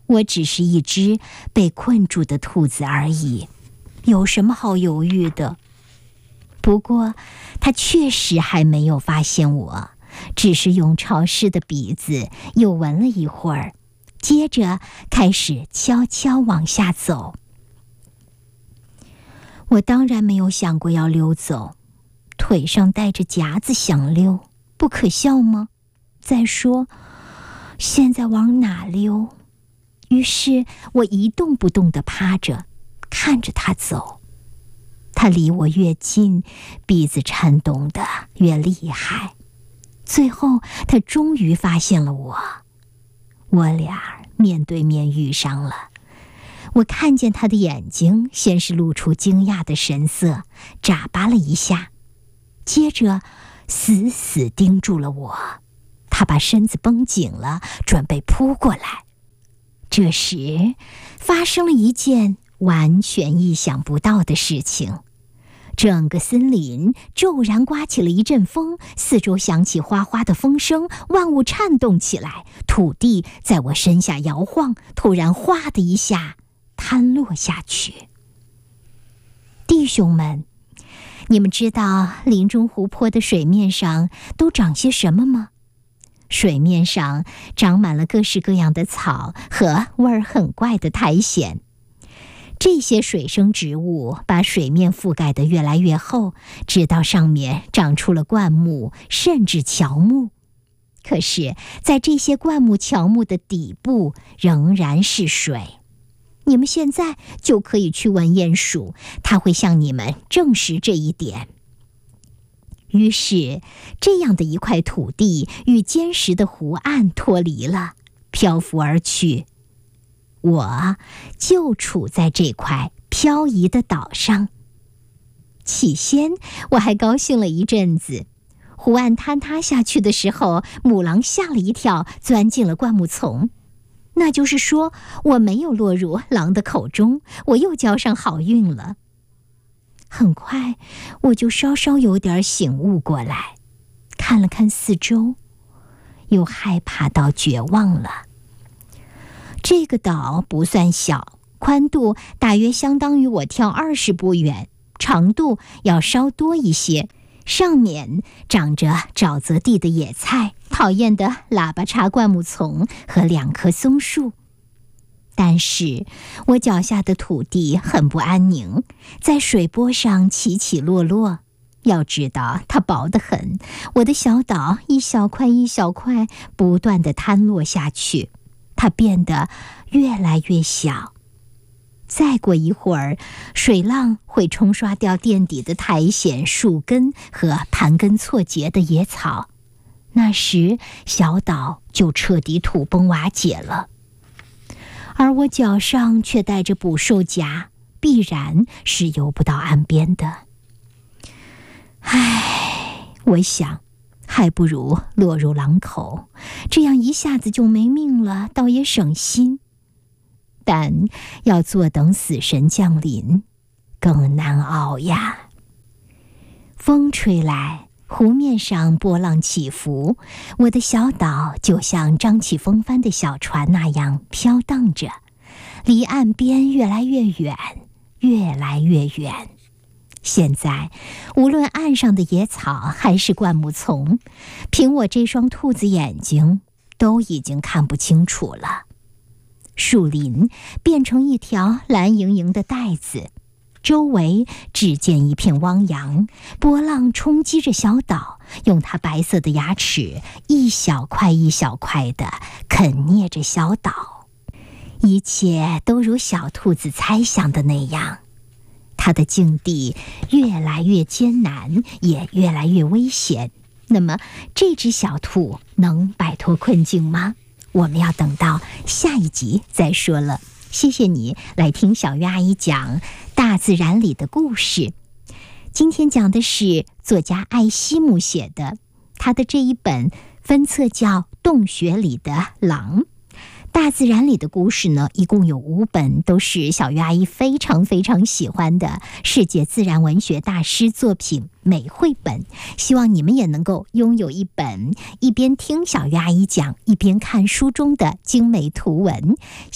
我只是一只被困住的兔子而已，有什么好犹豫的？不过他确实还没有发现我，只是用潮湿的鼻子又闻了一会儿，接着开始悄悄往下走。我当然没有想过要溜走，腿上带着夹子想溜，不可笑吗？再说，现在往哪溜？于是我一动不动地趴着，看着他走。他离我越近，鼻子颤动得越厉害。最后他终于发现了我，我俩面对面遇上了。我看见他的眼睛先是露出惊讶的神色，眨巴了一下，接着死死盯住了我。他把身子绷紧了，准备扑过来。这时发生了一件完全意想不到的事情，整个森林骤然刮起了一阵风，四周响起哗哗的风声，万物颤动起来，土地在我身下摇晃，突然哗的一下瘫落下去。弟兄们，你们知道林中湖泊的水面上都长些什么吗？水面上长满了各式各样的草和味儿很怪的苔藓。这些水生植物把水面覆盖得越来越厚，直到上面长出了灌木甚至乔木。可是在这些灌木乔木的底部仍然是水。你们现在就可以去问鼹鼠，它会向你们证实这一点。于是这样的一块土地与坚实的湖岸脱离了，漂浮而去。我就处在这块漂移的岛上。起先我还高兴了一阵子，湖岸坍塌下去的时候，母狼吓了一跳，钻进了灌木丛。那就是说，我没有落入狼的口中，我又交上好运了。很快我就稍稍有点醒悟过来，看了看四周，又害怕到绝望了。这个岛不算小，宽度大约相当于我跳20步远，长度要稍多一些，上面长着沼泽地的野菜，讨厌的喇叭茶灌木丛和2棵松树。但是我脚下的土地很不安宁，在水波上起起落落。要知道它薄得很，我的小岛一小块一小块不断地坍落下去，它变得越来越小。再过一会儿，水浪会冲刷掉垫底的苔藓、树根和盘根错节的野草，那时小岛就彻底土崩瓦解了。而我脚上却带着捕兽夹，必然是游不到岸边的。唉，我想还不如落入狼口，这样一下子就没命了，倒也省心。但要坐等死神降临，更难熬呀。风吹来，湖面上波浪起伏，我的小岛就像张起风帆的小船那样飘荡着，离岸边越来越远，越来越远。现在无论岸上的野草还是灌木丛，凭我这双兔子眼睛都已经看不清楚了。树林变成一条蓝盈盈的带子，周围只见一片汪洋，波浪冲击着小岛，用它白色的牙齿一小块一小块地啃啮着小岛。一切都如小兔子猜想的那样，它的境地越来越艰难，也越来越危险。那么这只小兔能摆脱困境吗？我们要等到下一集再说了。谢谢你来听小鱼阿姨讲大自然里的故事。今天讲的是作家艾希姆写的，他的这一本分册叫《洞穴里的狼》。大自然里的故事呢，一共有5本，都是小鱼阿姨非常非常喜欢的世界自然文学大师作品美绘本。希望你们也能够拥有一本，一边听小鱼阿姨讲，一边看书中的精美图文。